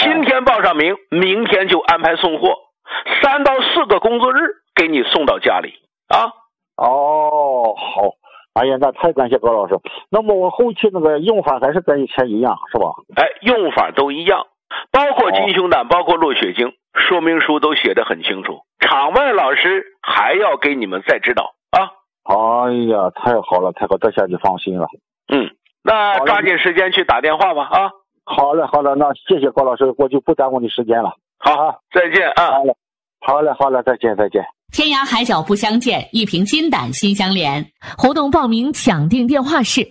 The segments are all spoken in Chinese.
今天报上名，明天就安排送货，3到4个工作日给你送到家里啊。 哦，好。哎呀，那太感谢高老师。那么我后期那个用法还是跟以前一样，是吧？ 哎，用法都一样，包括金胸胆，包括落血精，说明书都写得很清楚。场外老师还要给你们再指导啊。 哎呀，太好了，太好，这下就放心了。 那抓紧时间去打电话吧啊。 好嘞，好嘞，那谢谢高老师，我就不耽误你时间了。 好，再见啊。 好嘞，再见。 天涯海角不相见，一瓶金胆心相连。活动报名抢订电话是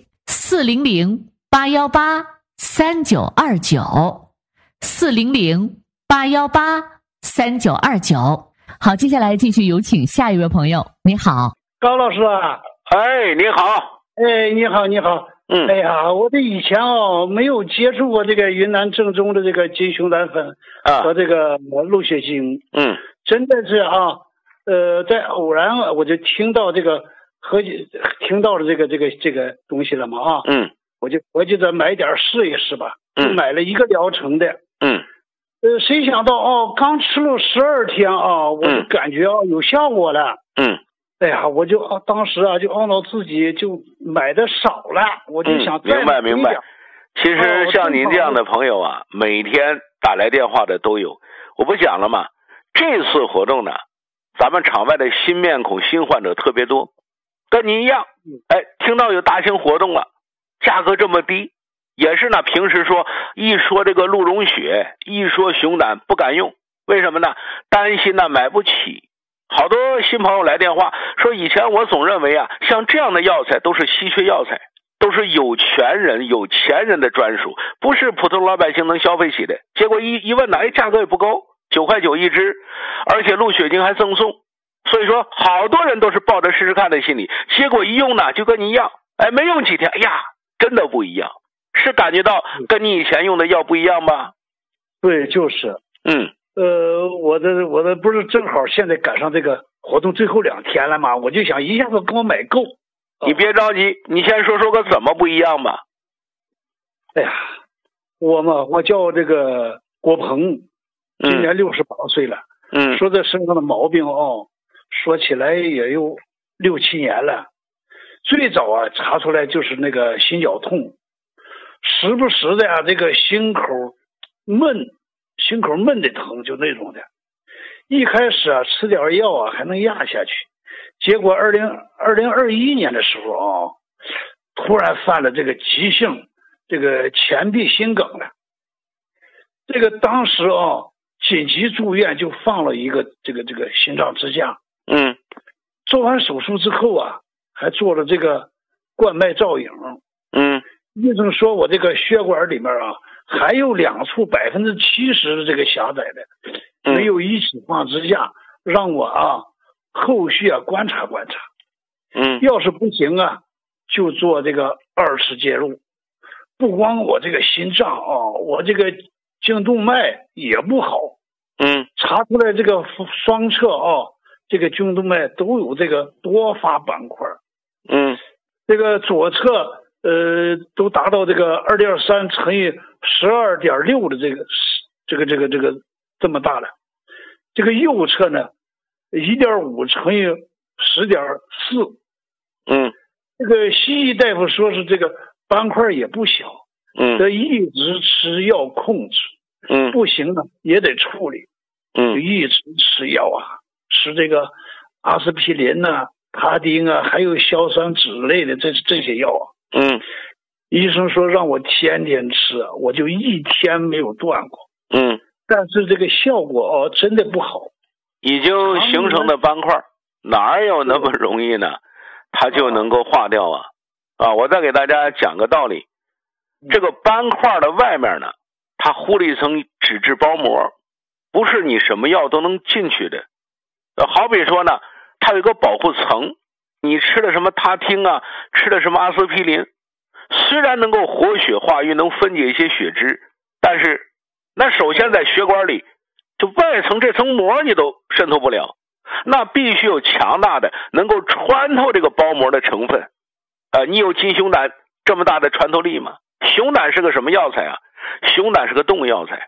400-818-3929，400-818-3929。好，接下来继续有请下一位朋友。你好， 高老师啊。 哎，你好。 哎，你好。哎呀，我这以前没有接触过这个云南正宗的这个金熊胆粉和这个鹿血精。真的是在偶然我就听到这个听到了这个东西了嘛我就得买点试一试吧。就买了1个疗程的。谁想到刚吃了12天我就感觉有效果了。哎呀，我就当时就懊恼自己就买的少了，我就想再买一点。 明白。其实像您这样的朋友啊，每天打来电话的都有。我不讲了吗？这次活动呢，咱们场外的新面孔、新患者特别多，跟您一样。听到有大型活动了，价格这么低，也是呢。平时一说这个鹿茸血，一说熊胆不敢用，为什么呢？担心呢买不起。好多新朋友来电话说，以前我总认为像这样的药材都是稀缺药材，都是有权人、有钱人的专属，不是普通老百姓能消费起的。结果一问呢，价格也不高，9.9块一支，而且鹿血精还赠送。所以说，好多人都是抱着试试看的心理，结果一用呢，就跟你一样，没用几天，真的不一样，是感觉到跟你以前用的药不一样吧？ 对，就是。我的不是正好现在赶上这个活动最后2天了吗？我就想一下子给我买够。 你别着急，你先说个怎么不一样吧。 哎呀，我叫这个郭鹏，今年68岁了。说这身上的毛病说起来也有6、7年了。最早查出来就是那个心绞痛，时不时的这个心口闷的疼，就那种的。一开始吃点药还能压下去，结果2021年的时候突然犯了这个急性这个前臂心梗了。这个当时紧急住院，就放了一个这个心脏支架。做完手术之后还做了这个冠脉造影。医生说我这个血管里面还有2处70%的这个狭窄的，没有一起放支架，让我后续观察。要是不行就做这个2次介入。不光我这个心脏我这个颈动脉也不好。查出来这个双侧这个颈动脉都有这个多发斑块。这个左侧都达到这个2.3乘以12.6的这个这么大了。这个右侧呢1.5乘以10.4。这个西医大夫说是这个斑块也不小。得一直吃药控制。不行呢也得处理。就一直吃药吃这个阿司匹林他汀还有硝酸酯类的这些药医生说让我天天吃，我就1天没有断过。但是这个效果真的不好。 已经形成的斑块哪有那么容易呢？它就能够化掉我再给大家讲个道理。这个斑块的外面呢，它糊了一层脂质包膜，不是你什么药都能进去的。好比说呢，它有一个保护层，你吃了什么他汀吃了什么阿司匹林，虽然能够活血化瘀，能分解一些血脂，但是那首先在血管里，就外层这层膜你都渗透不了，那必须有强大的能够穿透这个包膜的成分。你有金熊胆这么大的穿透力吗？熊胆是个什么药材熊胆是个动物药材，